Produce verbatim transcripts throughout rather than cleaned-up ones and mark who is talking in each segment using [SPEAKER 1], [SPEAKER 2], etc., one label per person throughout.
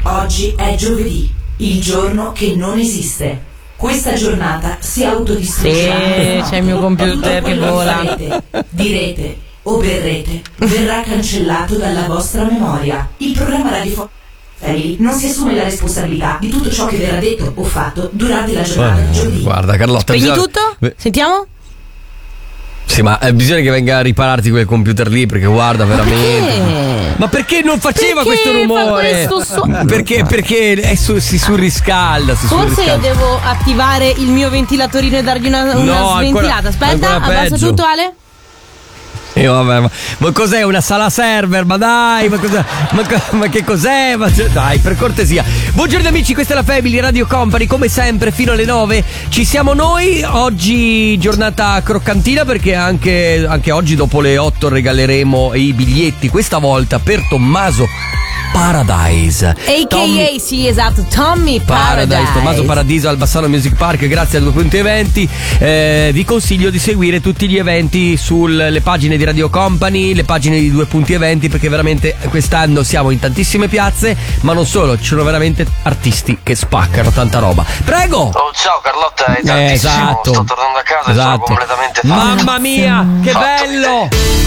[SPEAKER 1] Oggi è giovedì, il giorno che non esiste. Questa giornata si autodistruggerà.
[SPEAKER 2] Sì, c'è il mio computer che vola.
[SPEAKER 1] Farete, direte o berrete verrà cancellato dalla vostra memoria. Il programma radiofonico Family non si assume la responsabilità di tutto ciò che verrà detto o fatto durante la giornata di giovedì.
[SPEAKER 3] Guarda Carlotta,
[SPEAKER 2] Spegni
[SPEAKER 3] bisogna...
[SPEAKER 2] tutto? Sentiamo?
[SPEAKER 3] Sì, ma eh, bisogna che venga a ripararti quel computer lì, perché guarda veramente.
[SPEAKER 2] Perché?
[SPEAKER 3] Ma perché non faceva
[SPEAKER 2] Perché
[SPEAKER 3] questo rumore?
[SPEAKER 2] fa questo suono?
[SPEAKER 3] Perché perché è su, si surriscalda, si
[SPEAKER 2] Forse io
[SPEAKER 3] surriscalda.
[SPEAKER 2] devo attivare il mio ventilatorino e dargli una, una
[SPEAKER 3] No,
[SPEAKER 2] sventilata.
[SPEAKER 3] ancora-
[SPEAKER 2] Aspetta,
[SPEAKER 3] ancora
[SPEAKER 2] abbassa
[SPEAKER 3] peggio.
[SPEAKER 2] tutto, Ale.
[SPEAKER 3] Eh, vabbè, ma, ma cos'è una sala server? Ma dai, ma, cosa, ma, co- ma che cos'è? Ma, dai, per cortesia. Buongiorno amici, questa è la Family Radio Company, come sempre fino alle nove ci siamo noi. Oggi giornata croccantina perché anche, anche oggi dopo le otto regaleremo i biglietti, questa volta per Tommaso Paradise.
[SPEAKER 2] A K A,
[SPEAKER 3] Tommy-
[SPEAKER 2] sì, esatto, Tommy Paradise.
[SPEAKER 3] Paradise, Tommaso Paradiso al Bassano Music Park, grazie a Due Punti Eventi. Eh, vi consiglio di seguire tutti gli eventi sulle pagine di Radio Company, le pagine di Due Punti Eventi, perché veramente quest'anno siamo in tantissime piazze, ma non solo, ci sono veramente artisti che spaccano tanta roba. Prego!
[SPEAKER 4] Oh, ciao Carlotta, è
[SPEAKER 3] Eh,
[SPEAKER 4] tardissimo,
[SPEAKER 3] esatto.
[SPEAKER 4] sto tornando a casa e sono
[SPEAKER 3] Esatto.
[SPEAKER 4] completamente fatto.
[SPEAKER 3] Mamma mia, che
[SPEAKER 4] Fatto
[SPEAKER 3] bello!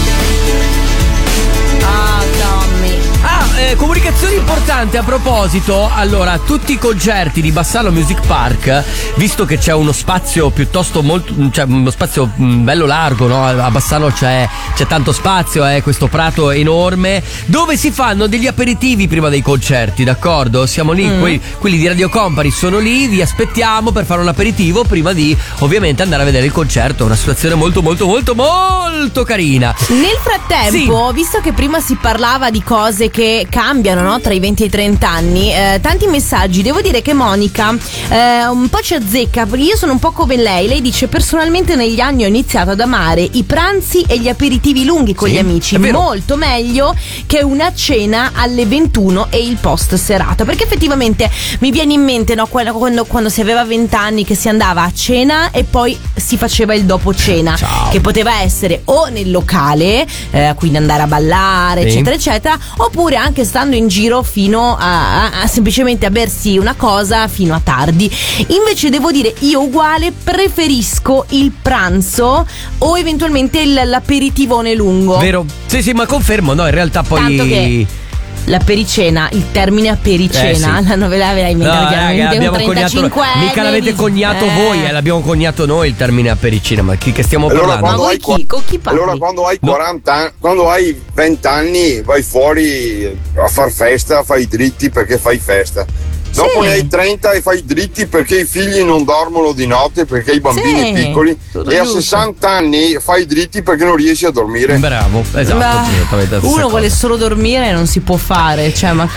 [SPEAKER 2] Ah, Tommy.
[SPEAKER 3] Ah, eh, comunicazione importante a proposito. Allora, tutti i concerti di Bassano Music Park, visto che c'è uno spazio piuttosto molto, cioè uno spazio mh, bello largo, no? A Bassano c'è, c'è tanto spazio, eh, questo prato enorme, dove si fanno degli aperitivi prima dei concerti, d'accordo? Siamo lì,
[SPEAKER 2] Mm.
[SPEAKER 3] quelli, quelli di Radio Company sono lì, vi aspettiamo per fare un aperitivo prima di ovviamente andare a vedere il concerto. Una situazione molto molto molto molto carina.
[SPEAKER 2] Nel frattempo, visto che prima si parlava di cose che cambiano, no? Tra i venti e i trenta anni, eh, tanti messaggi. Devo dire che Monica eh, un po' ci azzecca, perché io sono un po' come lei. Lei dice: personalmente negli anni ho iniziato ad amare i pranzi e gli aperitivi lunghi con
[SPEAKER 3] Sì,
[SPEAKER 2] gli amici,
[SPEAKER 3] è vero.
[SPEAKER 2] molto meglio che una cena alle ventuno e il post serata, perché effettivamente mi viene in mente, no, quando, quando, quando si aveva venti anni, che si andava a cena e poi si faceva il dopo cena,
[SPEAKER 3] Ciao.
[SPEAKER 2] che poteva essere o nel locale, eh, quindi andare a ballare,
[SPEAKER 3] Sì.
[SPEAKER 2] eccetera eccetera, oppure anche stando in giro fino a, a- a semplicemente a bersi una cosa fino a tardi. Invece devo dire, io uguale preferisco il pranzo o eventualmente il- l'aperitivone lungo.
[SPEAKER 3] Vero? Sì, sì, ma confermo, no, in realtà poi
[SPEAKER 2] Tanto che la pericena, il termine apericena,
[SPEAKER 3] Eh, sì.
[SPEAKER 2] la novella ve la inventata
[SPEAKER 3] No,
[SPEAKER 2] chiaramente
[SPEAKER 3] raga,
[SPEAKER 2] un
[SPEAKER 3] abbiamo coniato,
[SPEAKER 2] trentacinque anni.
[SPEAKER 3] mica l'avete coniato
[SPEAKER 2] Eh.
[SPEAKER 3] voi, eh, l'abbiamo coniato noi il termine apericina, ma chi che stiamo
[SPEAKER 5] Allora,
[SPEAKER 3] parlando?
[SPEAKER 2] Ma
[SPEAKER 5] quando
[SPEAKER 2] voi
[SPEAKER 5] hai qua-
[SPEAKER 2] chi? Con chi parli?
[SPEAKER 5] Allora quando hai
[SPEAKER 3] No.
[SPEAKER 5] quaranta anni, quando hai venti anni vai fuori a far festa, fai dritti perché fai festa. Dopo
[SPEAKER 2] Sì.
[SPEAKER 5] ne hai trenta e fai dritti perché i figli non dormono di notte, perché i bambini
[SPEAKER 2] Sì.
[SPEAKER 5] piccoli,
[SPEAKER 2] Tutto
[SPEAKER 5] e a
[SPEAKER 2] giusto.
[SPEAKER 5] sessanta anni fai dritti perché non riesci a dormire.
[SPEAKER 3] Bravo, esatto,
[SPEAKER 2] Beh,
[SPEAKER 3] esattamente la stessa
[SPEAKER 2] uno
[SPEAKER 3] cosa.
[SPEAKER 2] vuole solo dormire e non si può fare, cioè, ma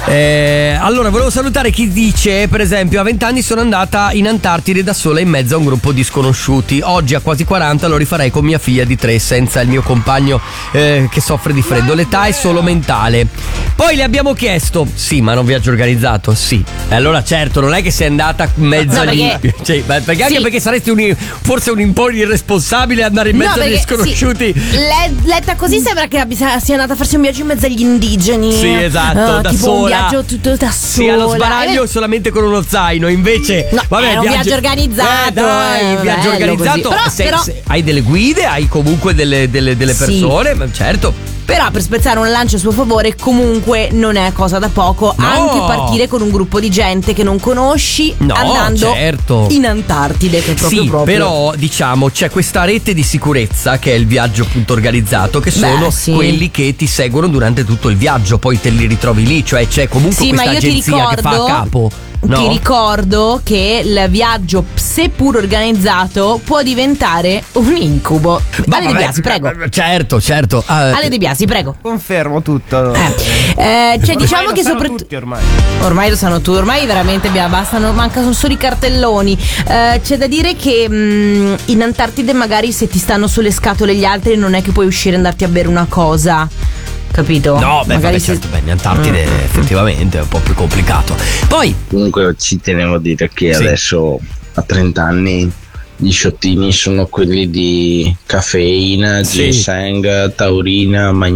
[SPEAKER 3] Eh, allora, volevo salutare chi dice, per esempio, a venti anni sono andata in Antartide da sola in mezzo a un gruppo di sconosciuti. Oggi a quasi quaranta lo rifarei con mia figlia di tre, senza il mio compagno eh, che soffre di freddo. L'età è solo mentale. Poi le abbiamo chiesto, sì, ma non viaggio organizzato? Sì. E allora certo, non è che sei andata mezza
[SPEAKER 2] No,
[SPEAKER 3] lì.
[SPEAKER 2] perché-
[SPEAKER 3] Cioè, ma perché anche
[SPEAKER 2] Sì.
[SPEAKER 3] perché saresti un, forse un po' irresponsabile andare in mezzo
[SPEAKER 2] no,
[SPEAKER 3] agli
[SPEAKER 2] perché,
[SPEAKER 3] sconosciuti.
[SPEAKER 2] sì, le- letta così sembra che abbia- sia andata a farsi un viaggio in mezzo agli indigeni.
[SPEAKER 3] Sì, esatto,
[SPEAKER 2] Eh,
[SPEAKER 3] da
[SPEAKER 2] tipo
[SPEAKER 3] sola.
[SPEAKER 2] un viaggio tutto da sola.
[SPEAKER 3] Sì, allo sbaraglio
[SPEAKER 2] Eh,
[SPEAKER 3] solamente con uno zaino. Invece,
[SPEAKER 2] No,
[SPEAKER 3] vabbè,
[SPEAKER 2] era un viaggio organizzato,
[SPEAKER 3] Eh, dai,
[SPEAKER 2] eh,
[SPEAKER 3] il viaggio
[SPEAKER 2] bello
[SPEAKER 3] organizzato.
[SPEAKER 2] così. Però-
[SPEAKER 3] se-
[SPEAKER 2] però-
[SPEAKER 3] se hai delle guide, hai comunque delle, delle, delle
[SPEAKER 2] Sì.
[SPEAKER 3] persone, ma certo.
[SPEAKER 2] Però per spezzare una lancia a suo favore comunque non è cosa da poco.
[SPEAKER 3] No.
[SPEAKER 2] Anche partire con un gruppo di gente che non conosci,
[SPEAKER 3] No,
[SPEAKER 2] andando
[SPEAKER 3] certo.
[SPEAKER 2] in Antartide, che è proprio
[SPEAKER 3] Sì,
[SPEAKER 2] proprio.
[SPEAKER 3] però diciamo c'è questa rete di sicurezza che è il viaggio appunto organizzato, che
[SPEAKER 2] Beh,
[SPEAKER 3] sono
[SPEAKER 2] sì.
[SPEAKER 3] quelli che ti seguono durante tutto il viaggio, poi te li ritrovi lì, cioè c'è comunque
[SPEAKER 2] Sì, ma
[SPEAKER 3] questa
[SPEAKER 2] io ti
[SPEAKER 3] agenzia che fa a
[SPEAKER 2] ricordo-
[SPEAKER 3] capo. No?
[SPEAKER 2] Ti ricordo che il viaggio, seppur organizzato, può diventare un incubo.
[SPEAKER 3] Ma
[SPEAKER 2] Ale De
[SPEAKER 3] vabbè,
[SPEAKER 2] Biasi, prego.
[SPEAKER 3] Certo, certo. Ah,
[SPEAKER 2] Ale De Biasi, prego.
[SPEAKER 6] Confermo tutto.
[SPEAKER 2] Eh, eh, cioè,
[SPEAKER 6] Ormai
[SPEAKER 2] diciamo
[SPEAKER 6] lo
[SPEAKER 2] che
[SPEAKER 6] sanno
[SPEAKER 2] soprattutto.
[SPEAKER 6] tutti ormai.
[SPEAKER 2] Ormai lo sanno tu, ormai veramente abbiamo- bastano, mancano solo i cartelloni. Eh, c'è da dire che mh, in Antartide magari se ti stanno sulle scatole gli altri non è che puoi uscire e andarti a bere una cosa. Capito?
[SPEAKER 3] No, beh,
[SPEAKER 2] Magari
[SPEAKER 3] vabbè,
[SPEAKER 2] se-
[SPEAKER 3] certo, beh, in Antartide effettivamente è un po' più complicato. Poi,
[SPEAKER 7] Comunque ci tenevo a dire che
[SPEAKER 3] Sì.
[SPEAKER 7] adesso a trenta anni gli sciottini sono quelli di caffeina,
[SPEAKER 3] Sì.
[SPEAKER 7] ginseng, taurina,